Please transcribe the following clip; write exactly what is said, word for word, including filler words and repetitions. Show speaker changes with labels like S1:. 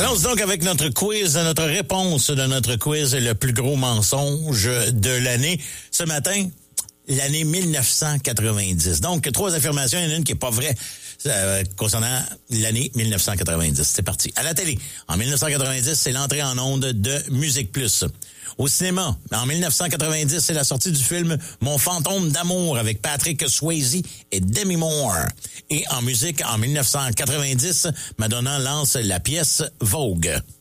S1: Allons donc avec notre quiz, notre réponse de notre quiz, le plus gros mensonge de l'année. Ce matin, l'année mille neuf cent quatre-vingt-dix. Donc, trois affirmations, il y en a une qui est pas vraie euh, concernant l'année mille neuf cent quatre-vingt-dix. C'est parti. À la télé, en mille neuf cent quatre-vingt-dix, c'est l'entrée en onde de Musique Plus. Au cinéma, en mille neuf cent quatre-vingt-dix, c'est la sortie du film Mon fantôme d'amour avec Patrick Swayze et Demi Moore. Et en musique, en mille neuf cent quatre-vingt-dix, Madonna lance la pièce Vogue.